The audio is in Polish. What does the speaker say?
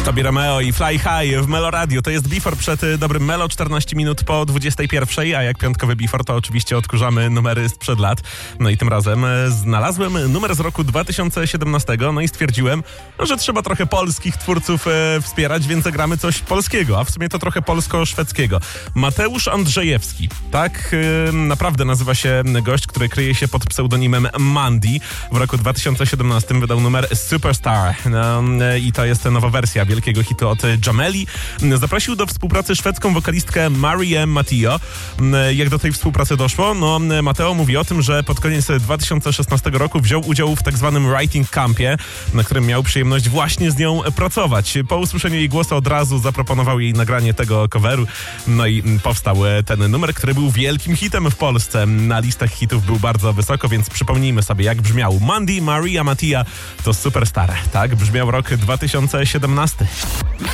Tobie Romeo i Fly High w Melo Radio. To jest Before przed dobrym Melo, 14 minut po 21, a jak piątkowy Before, to oczywiście odkurzamy numery sprzed lat. No i tym razem znalazłem numer z roku 2017, no i stwierdziłem, że trzeba trochę polskich twórców wspierać, więc zagramy coś polskiego, a w sumie to trochę polsko-szwedzkiego. Mateusz Andrzejewski, tak naprawdę nazywa się gość, który kryje się pod pseudonimem Mandy. W roku 2017 wydał numer Superstar i to jest nowa wersja wielkiego hitu od Jameli. Zaprosił do współpracy szwedzką wokalistkę Marię Mattio. Jak do tej współpracy doszło? No, Mateo mówi o tym, że pod koniec 2016 roku wziął udział w tak zwanym writing campie, na którym miał przyjemność właśnie z nią pracować. Po usłyszeniu jej głosu od razu zaproponował jej nagranie tego coveru. No i powstał ten numer, który był wielkim hitem w Polsce. Na listach hitów był bardzo wysoko, więc przypomnijmy sobie, jak brzmiał. Mandy, Maria Mattia to Superstar. Tak brzmiał rok 2017.